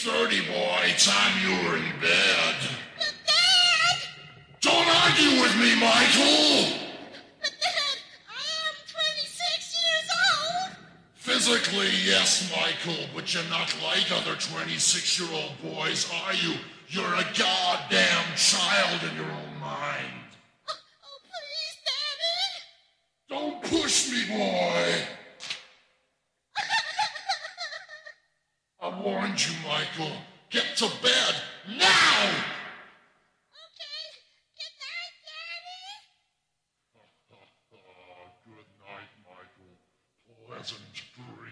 3:30, boy. Time you were in bed. Dad! Don't argue with me, Michael! But Dad, I am 26 years old! Physically, yes, Michael, but you're not like other 26-year-old boys, are you? You're a goddamn child in your own mind. Oh, please, Daddy! Don't push me, boy! I warned you, Michael. Get to bed now!